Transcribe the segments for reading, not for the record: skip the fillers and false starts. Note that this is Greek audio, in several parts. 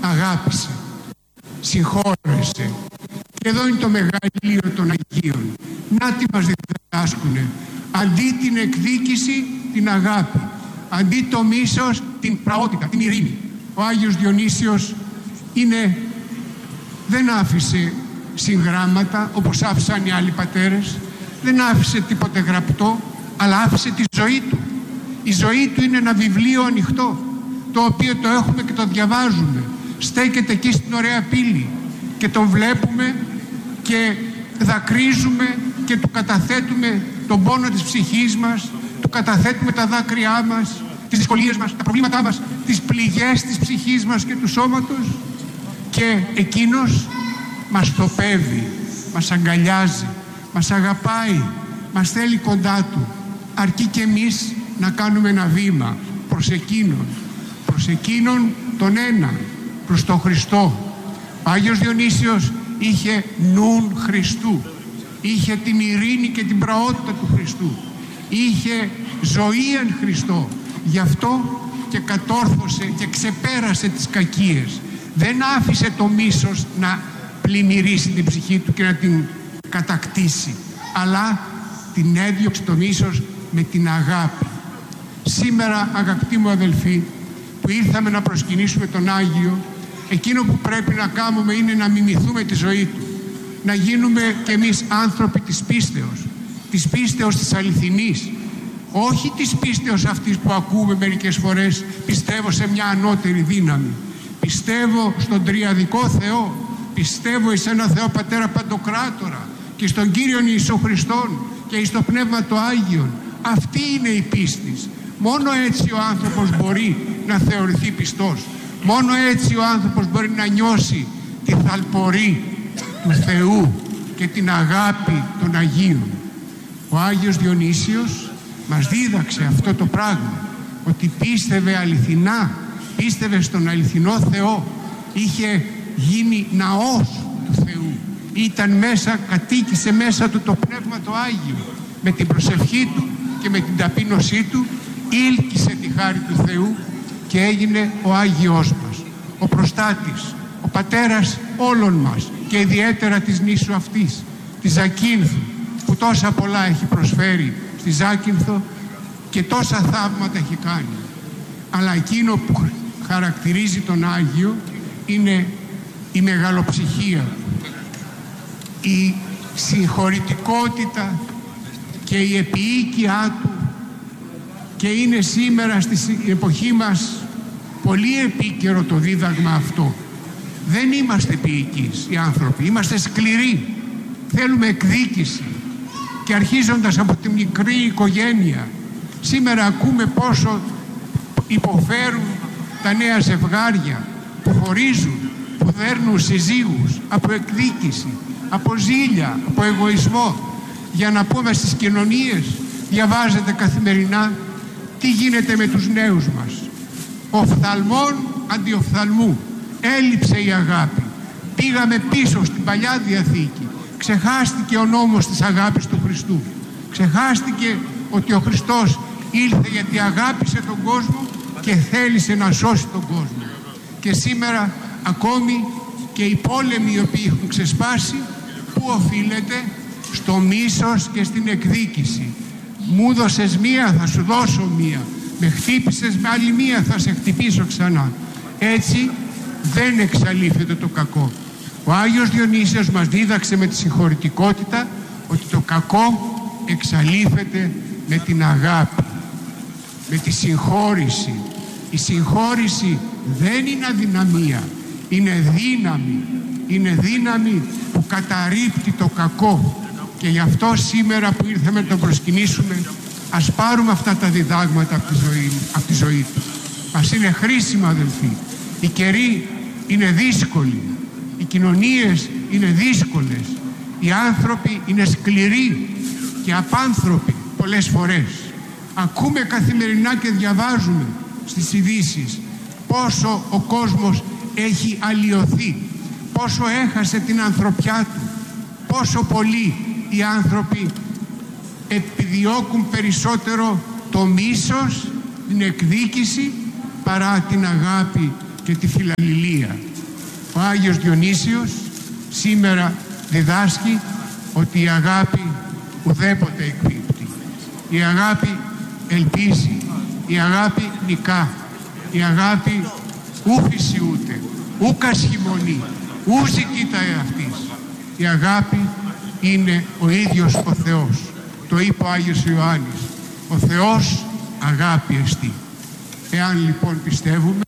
αγάπησε, συγχώρεσε. Και εδώ είναι το μεγαλείο των Αγίων. Να τι μας διδάσκουνε. Αντί την εκδίκηση, την αγάπη. Αντί το μίσος, την πραότητα, την ειρήνη. Ο Άγιος Διονύσιος δεν άφησε συγγράμματα όπως άφησαν οι άλλοι πατέρες. Δεν άφησε τίποτε γραπτό, αλλά άφησε τη ζωή του. Η ζωή του είναι ένα βιβλίο ανοιχτό, το οποίο το έχουμε και το διαβάζουμε. Στέκεται εκεί στην ωραία πύλη και τον βλέπουμε και δακρύζουμε και του καταθέτουμε τον πόνο της ψυχής μας, του καταθέτουμε τα δάκρυά μας, τις δυσκολίες μας, τα προβλήματά μας, τις πληγές της ψυχής μας και του σώματος, και εκείνος μας τοπεύει, μας αγκαλιάζει, μας αγαπάει, μας θέλει κοντά του, αρκεί και εμείς να κάνουμε ένα βήμα προς εκείνον τον ένα, προς τον Χριστό. Ο Άγιος Διονύσιος είχε νουν Χριστού, είχε την ειρήνη και την πραότητα του Χριστού, είχε ζωή εν Χριστώ. Γι' αυτό και κατόρθωσε και ξεπέρασε τις κακίες. Δεν άφησε το μίσος να πλημμυρίσει την ψυχή του και να την κατακτήσει, αλλά την έδιωξε το μίσος με την αγάπη. Σήμερα, αγαπητοί μου αδελφοί, που ήρθαμε να προσκυνήσουμε τον Άγιο, εκείνο που πρέπει να κάνουμε είναι να μιμηθούμε τη ζωή του, να γίνουμε κι εμείς άνθρωποι της πίστεως της αληθινής, όχι της πίστεως αυτής που ακούμε μερικές φορές, πιστεύω σε μια ανώτερη δύναμη, πιστεύω στον τριαδικό Θεό, πιστεύω εις ένα Θεό Πατέρα Παντοκράτορα και στον Κύριον Ιησού Χριστόν και εις το Πνεύμα το Άγιον. Αυτή είναι η πίστη. Μόνο έτσι ο άνθρωπος μπορεί να θεωρηθεί πιστός. Μόνο έτσι ο άνθρωπος μπορεί να νιώσει τη θαλπορή του Θεού και την αγάπη των Αγίων. Ο Άγιος Διονύσιος μας δίδαξε αυτό το πράγμα, ότι πίστευε αληθινά, πίστευε στον αληθινό Θεό, είχε γίνει ναός του Θεού, ήταν μέσα, κατοίκησε μέσα του το Πνεύμα το Άγιο, με την προσευχή του και με την ταπείνωσή του ήλκησε τη χάρη του Θεού και έγινε ο Άγιος μας, ο προστάτης, ο πατέρας όλων μας και ιδιαίτερα της νήσου αυτής, της Ζακύνθου, που τόσα πολλά έχει προσφέρει στη Ζάκυνθο και τόσα θαύματα έχει κάνει. Αλλά εκείνο που χαρακτηρίζει τον Άγιο είναι η μεγαλοψυχία, η συγχωρητικότητα και η επιοίκειά του, και είναι σήμερα στην εποχή μας πολύ επίκαιρο το δίδαγμα αυτό. Δεν είμαστε επιοικείς οι άνθρωποι, είμαστε σκληροί, θέλουμε εκδίκηση, και αρχίζοντας από τη μικρή οικογένεια. Σήμερα ακούμε πόσο υποφέρουν τα νέα ζευγάρια που χωρίζουν, που δέρνουν συζύγους από εκδίκηση, από ζήλια, από εγωισμό. Για να πούμε, στις κοινωνίες διαβάζετε καθημερινά τι γίνεται με τους νέους μας. Οφθαλμών αντί οφθαλμού. Έλειψε η αγάπη. Πήγαμε πίσω στην Παλιά Διαθήκη. Ξεχάστηκε ο νόμος της αγάπης του Χριστού. Ξεχάστηκε ότι ο Χριστός ήλθε γιατί αγάπησε τον κόσμο και θέλησε να σώσει τον κόσμο. Και σήμερα ακόμη και οι πόλεμοι οι οποίοι έχουν ξεσπάσει, που οφείλεται στο μίσος και στην εκδίκηση. Μου δώσες μία, θα σου δώσω μία. Με χτύπησες με άλλη μία, θα σε χτυπήσω ξανά. Έτσι δεν εξαλείφεται το κακό. Ο Άγιος Διονύσιος μας δίδαξε με τη συγχωρητικότητα ότι το κακό εξαλείφεται με την αγάπη, με τη συγχώρηση. Η συγχώρηση δεν είναι αδυναμία, είναι δύναμη. Είναι δύναμη που καταρρίπτει το κακό. Και γι' αυτό σήμερα που ήρθαμε να τον προσκυνήσουμε, ας πάρουμε αυτά τα διδάγματα από τη ζωή του. Μας είναι χρήσιμα, αδελφοί. Οι καιροί είναι δύσκολοι, οι κοινωνίες είναι δύσκολες, οι άνθρωποι είναι σκληροί και απάνθρωποι πολλές φορές. Ακούμε καθημερινά και διαβάζουμε στις ειδήσεις πόσο ο κόσμος έχει αλλοιωθεί, πόσο έχασε την ανθρωπιά του, πόσο πολύ οι άνθρωποι επιδιώκουν περισσότερο το μίσος, την εκδίκηση, παρά την αγάπη και τη φιλαλληλία. Ο Άγιος Διονύσιος σήμερα διδάσκει ότι η αγάπη ουδέποτε εκπίπτει. Η αγάπη ελπίζει, η αγάπη νικά, η αγάπη ου φυσιούται, ου κασχημονεί, ου ζητήτα εαυτής. Η αγάπη είναι ο ίδιος ο Θεός. Το είπε ο Άγιος Ιωάννης. Ο Θεός αγάπη εστί. Εάν λοιπόν πιστεύουμε,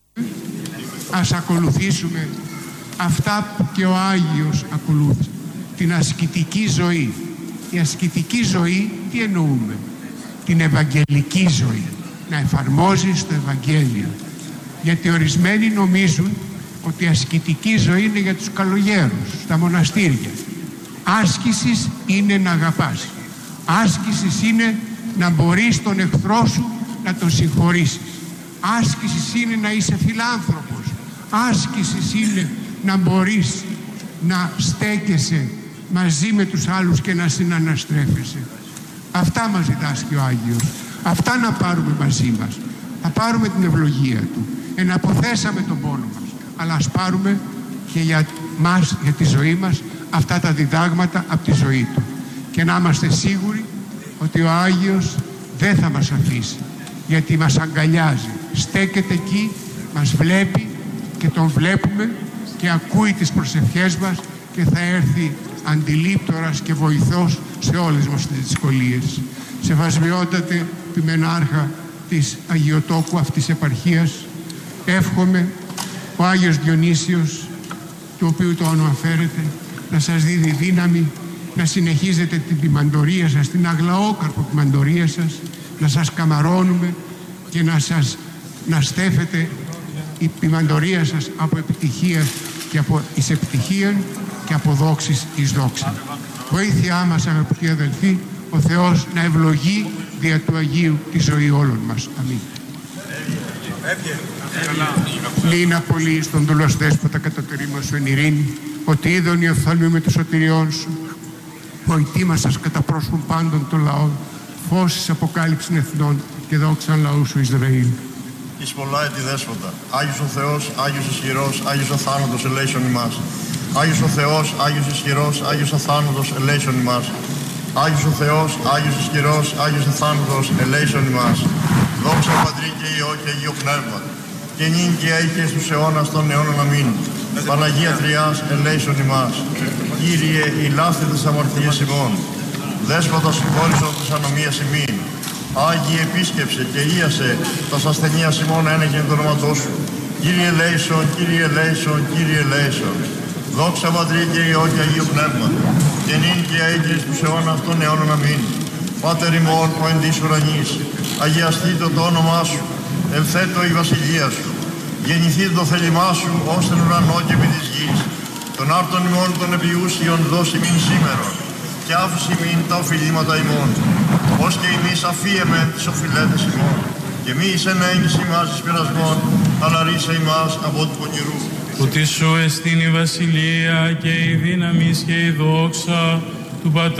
ας ακολουθήσουμε αυτά που και ο Άγιος ακολούθησε. Την ασκητική ζωή. Η ασκητική ζωή τι εννοούμε? Την ευαγγελική ζωή. Να εφαρμόζεις το Ευαγγέλιο. Γιατί ορισμένοι νομίζουν ότι η ασκητική ζωή είναι για τους καλογέρους, στα μοναστήρια. Άσκησης είναι να αγαπάς. Άσκησης είναι να μπορείς τον εχθρό σου να τον συγχωρήσεις. Άσκησης είναι να είσαι φιλάνθρωπος. Άσκησης είναι να μπορείς να στέκεσαι μαζί με τους άλλους και να συναναστρέφεσαι. Αυτά μας διδάσκει ο Άγιος. Αυτά να πάρουμε μαζί μας. Θα πάρουμε την ευλογία του. Εναποθέσαμε τον πόνο μας. Αλλά ας πάρουμε και για μας, για τη ζωή μας, αυτά τα διδάγματα από τη ζωή του. Και να είμαστε σίγουροι ότι ο Άγιος δεν θα μας αφήσει. Γιατί μας αγκαλιάζει. Στέκεται εκεί, μας βλέπει και τον βλέπουμε και ακούει τις προσευχές μας και θα έρθει αντιλήπτορας και βοηθός σε όλες μας τις δυσκολίες. Σεβασμιότατε Ποιμενάρχα της Αγιοτόκου αυτής επαρχίας, εύχομαι ο Άγιος Διονύσιος, του οποίου το αναφέρετε, να σας δίδει δύναμη να συνεχίζετε την ποιμαντορία σας, την αγλαόκαρπο ποιμαντορία σας, να σας καμαρώνουμε και να στέφετε η ποιμαντορία σας από επιτυχία και από εις επιτυχία και από δόξης εις δόξα. Βοήθειά μας, αγαπητοί αδελφοί, ο Θεός να ευλογεί δια του Αγίου τη ζωή όλων μας. Αμήν. Λίνα πολύ στον δούλος Δέσποτα κατά το ρήμα σου εν ειρήνη, ότι είδον η οφθαλμή με το σωτηριόν σου, βοητή μας σας κατά πρόσωπον πάντων των λαών, φως εις αποκάλυψην εθνών και δόξαν λαού σου Ισραήλ. Εις πολλά έτη Δέσποτα, Άγιος ο Θεός, Άγιος ισχυρός, Άγιος ο θάνατος ελέησον ημάς. Άγιος ο Θεός, Άγιος ισχυρός, Άγιος ο θάνατος ελέησον ημάς. Άγιος ο Θεός, Άγιος ισχυρός, Άγιος ο θάνατος ελέησον ημάς. Δόξα Πατρί και Υιό και Αγίο Πνεύμα, και νυν και αεί και στους αιώνας των αιώνων αμήν. Παναγία Τριάς ελέησον ημάς. Κύριε, ηλάστε τις αμαρτίες ημών. Δέσποτα συγχώρησον τις ανομίες ημίν. Άγιε επίσκεψε και ίασε τας ασθενείας ημών ένεγεν το όνοματό σου. Κύριε ελέησον, Κύριε ελέησον, Κύριε ελέησον. Δόξα Πατρί και Υιό και Αγίο Πνεύμα, και νυν και αεί και στους αιώνας των αιώνων αμήν. Πάτερ ημών ο εν της ουρανής, αγιαστήτω το όνομά σου, ελθέτω η βασιλεία σου, γεννηθείτε το θέλημά σου ως τον ουρανό και επί της γης. Των άρτων ημών των επιούσιων δώσει μην σήμερον, και άφηση μην τα οφειλήματα ημών, ως και εμείς αφίεμεν τις οφειλέτες ημών. Και μη εις εν έγκυση μας εις πειρασμών, αλλά ρίσε ημάς από του πονηρού. Ότι σου εστίν η βασιλεία και η δύναμις και η δόξα του Πατρός